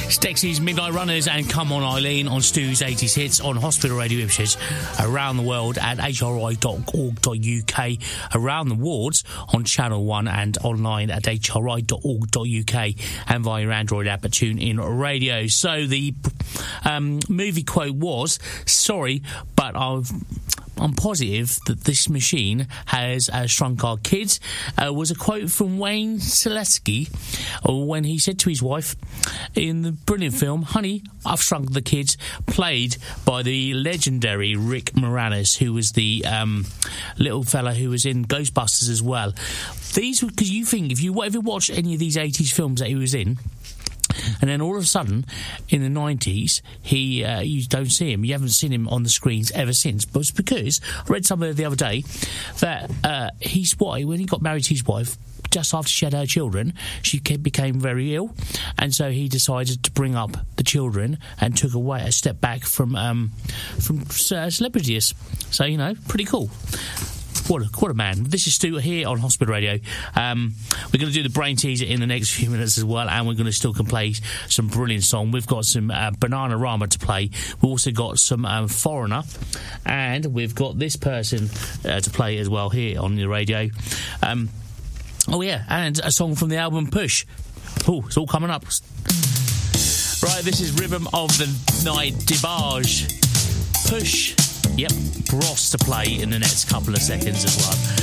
Dexy's Midnight Runners and Come On Eileen on Stu's 80s Hits on Hospital Radio Ipswich, around the world at hri.org.uk, around the wards on Channel 1 and online at hri.org.uk and via your Android app at TuneIn Radio. So the movie quote was, sorry, but I'm positive that this machine has shrunk our kids, was a quote from Wayne Selesky when he said to his wife in the brilliant film, Honey, I've Shrunk the Kids, played by the legendary Rick Moranis, who was the little fella who was in Ghostbusters as well. These, because you think, if you ever watch any of these 80s films that he was in, and then all of a sudden, in the 90s, you don't see him. You haven't seen him on the screens ever since. But it's because, I read somewhere the other day, that his wife, when he got married to his wife, just after she had her children, she became very ill. And so he decided to bring up the children and took a step back from celebrities. So, pretty cool. What a man. This is Stu here on Hospital Radio. We're going to do the brain teaser in the next few minutes as well, and we're going to still play some brilliant song. We've got some Bananarama to play. We've also got some Foreigner, and we've got this person to play as well here on the radio. And a song from the album Push. Oh, it's all coming up. Right, this is Rhythm of the Night, DeBarge. Push. Yep, Bros to play in the next couple of seconds as well.